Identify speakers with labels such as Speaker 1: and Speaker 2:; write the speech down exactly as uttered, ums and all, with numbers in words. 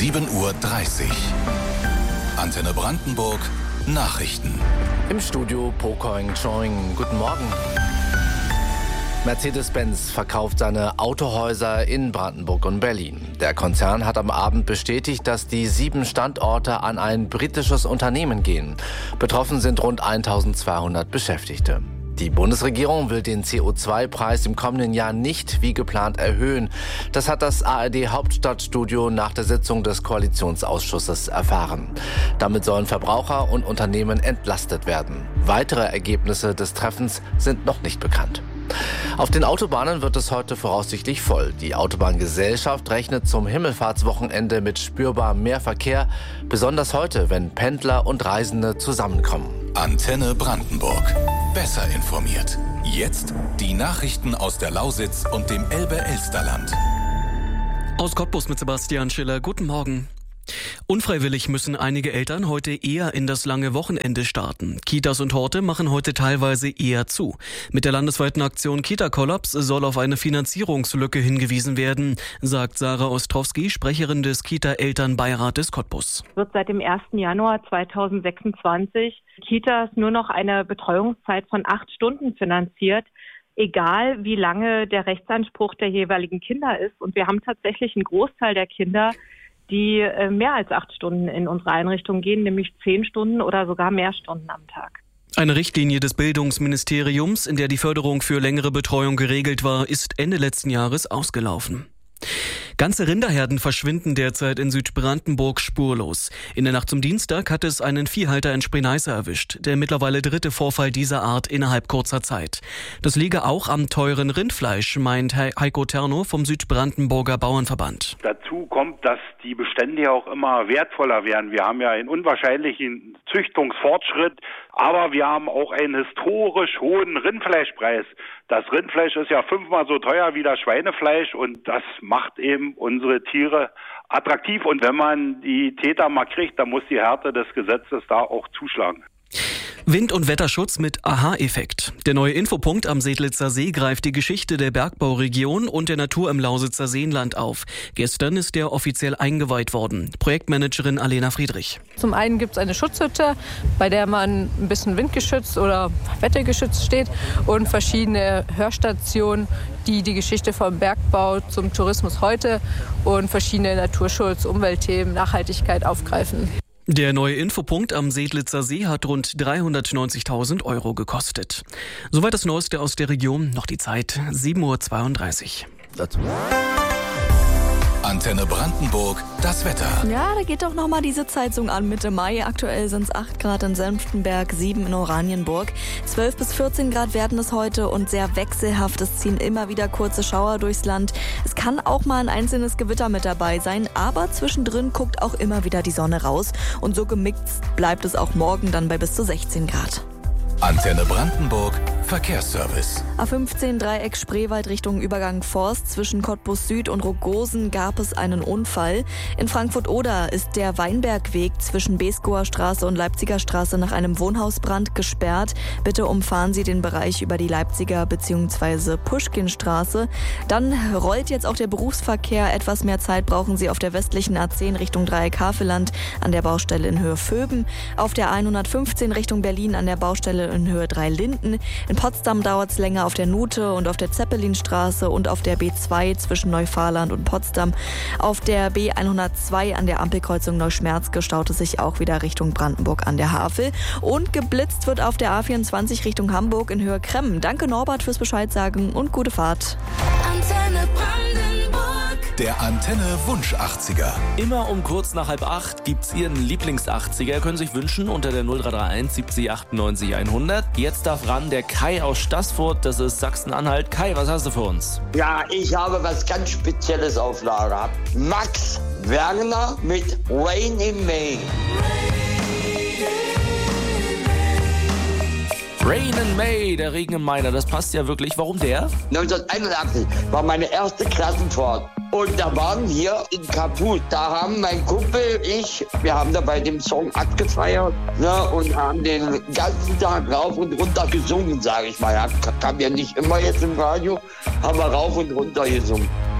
Speaker 1: sieben Uhr dreißig. Antenne Brandenburg Nachrichten.
Speaker 2: Im Studio Pocoing Choing. Guten Morgen. Mercedes-Benz verkauft seine Autohäuser in Brandenburg und Berlin. Der Konzern hat am Abend bestätigt, dass die sieben Standorte an ein britisches Unternehmen gehen. Betroffen sind rund eintausendzweihundert Beschäftigte. Die Bundesregierung will den C O zwei Preis im kommenden Jahr nicht wie geplant erhöhen. Das hat das A R D-Hauptstadtstudio nach der Sitzung des Koalitionsausschusses erfahren. Damit sollen Verbraucher und Unternehmen entlastet werden. Weitere Ergebnisse des Treffens sind noch nicht bekannt. Auf den Autobahnen wird es heute voraussichtlich voll. Die Autobahngesellschaft rechnet zum Himmelfahrtswochenende mit spürbar mehr Verkehr, besonders heute, wenn Pendler und Reisende zusammenkommen.
Speaker 1: Antenne Brandenburg. Besser informiert. Jetzt die Nachrichten aus der Lausitz und dem Elbe-Elsterland.
Speaker 3: Aus Cottbus mit Sebastian Schiller. Guten Morgen. Unfreiwillig müssen einige Eltern heute eher in das lange Wochenende starten. Kitas und Horte machen heute teilweise eher zu. Mit der landesweiten Aktion Kita-Kollaps soll auf eine Finanzierungslücke hingewiesen werden, sagt Sarah Ostrowski, Sprecherin des Kita-Elternbeirates Cottbus.
Speaker 4: Wird seit dem ersten Januar zweitausendsechsundzwanzig Kitas nur noch eine Betreuungszeit von acht Stunden finanziert, egal wie lange der Rechtsanspruch der jeweiligen Kinder ist. Und wir haben tatsächlich einen Großteil der Kinder, die mehr als acht Stunden in unsere Einrichtung gehen, nämlich zehn Stunden oder sogar mehr Stunden am Tag.
Speaker 3: Eine Richtlinie des Bildungsministeriums, in der die Förderung für längere Betreuung geregelt war, ist Ende letzten Jahres ausgelaufen. Ganze Rinderherden verschwinden derzeit in Südbrandenburg spurlos. In der Nacht zum Dienstag hat es einen Viehhalter in Spree-Neiße erwischt. Der mittlerweile dritte Vorfall dieser Art innerhalb kurzer Zeit. Das liege auch am teuren Rindfleisch, meint Heiko Terno vom Südbrandenburger Bauernverband.
Speaker 5: Dazu kommt, dass die Bestände ja auch immer wertvoller werden. Wir haben ja einen unwahrscheinlichen Züchtungsfortschritt, aber wir haben auch einen historisch hohen Rindfleischpreis. Das Rindfleisch ist ja fünfmal so teuer wie das Schweinefleisch und das macht eben unsere Tiere attraktiv. Und wenn man die Täter mal kriegt, dann muss die Härte des Gesetzes da auch zuschlagen.
Speaker 3: Wind- und Wetterschutz mit Aha-Effekt. Der neue Infopunkt am Sedlitzer See greift die Geschichte der Bergbauregion und der Natur im Lausitzer Seenland auf. Gestern ist der offiziell eingeweiht worden. Projektmanagerin Alena Friedrich.
Speaker 6: Zum einen gibt es eine Schutzhütte, bei der man ein bisschen windgeschützt oder wettergeschützt steht und verschiedene Hörstationen, die die Geschichte vom Bergbau zum Tourismus heute und verschiedene Naturschutz, Umweltthemen, Nachhaltigkeit aufgreifen.
Speaker 3: Der neue Infopunkt am Sedlitzer See hat rund dreihundertneunzigtausend Euro gekostet. Soweit das Neueste aus der Region. Noch die Zeit, sieben Uhr zweiunddreißig.
Speaker 2: Dazu.
Speaker 1: Antenne Brandenburg, das Wetter.
Speaker 7: Ja, da geht doch noch mal die Sitzheizung an Mitte Mai. Aktuell sind es acht Grad in Senftenberg, sieben in Oranienburg. zwölf bis vierzehn Grad werden es heute und sehr wechselhaft. Es ziehen immer wieder kurze Schauer durchs Land. Es kann auch mal ein einzelnes Gewitter mit dabei sein, aber zwischendrin guckt auch immer wieder die Sonne raus. Und so gemixt bleibt es auch morgen dann bei bis zu sechzehn Grad.
Speaker 1: Antenne Brandenburg, Verkehrsservice.
Speaker 7: A fünfzehn Dreieck Spreewald Richtung Übergang Forst. Zwischen Cottbus Süd und Rogosen gab es einen Unfall. In Frankfurt-Oder ist der Weinbergweg zwischen Beeskower Straße und Leipziger Straße nach einem Wohnhausbrand gesperrt. Bitte umfahren Sie den Bereich über die Leipziger bzw. Puschkinstraße. Dann rollt jetzt auch der Berufsverkehr. Etwas mehr Zeit brauchen Sie auf der westlichen A zehn Richtung Dreieck Havelland an der Baustelle in Höhe Vöben. Auf der hundertfünfzehn Richtung Berlin an der Baustelle in Höhe drei Linden. In Potsdam dauert es länger auf der Nute und auf der Zeppelinstraße und auf der B zwei zwischen Neufahrland und Potsdam. Auf der B hundertzwei an der Ampelkreuzung Neuschmerz gestaut es sich auch wieder Richtung Brandenburg an der Havel. Und geblitzt wird auf der A vierundzwanzig Richtung Hamburg in Höhe Kremmen. Danke Norbert fürs Bescheid sagen und gute Fahrt.
Speaker 1: Antenne Brandenburg. Der Antenne Wunsch achtziger.
Speaker 8: Immer um kurz nach halb acht gibt's Ihren Lieblings-achtziger. Können Sie sich wünschen unter der null drei drei eins siebzig achtundneunzig hundert. Jetzt darf ran der Kai aus Staßfurt. Das ist Sachsen-Anhalt. Kai, was hast du für uns?
Speaker 9: Ja, ich habe was ganz Spezielles auf Lager. Max Werner mit Rain in May.
Speaker 8: Rain in May, der Regen im Mai, das passt ja wirklich. Warum der?
Speaker 9: neunzehnhunderteinundachtzig war meine erste Klassenfahrt. Und da waren wir in Kaput. Da haben mein Kumpel, ich, wir haben da bei dem Song abgefeiert, ne, und haben den ganzen Tag rauf und runter gesungen, sage ich mal. Ja, kam ja nicht immer jetzt im Radio, haben wir rauf und runter gesungen.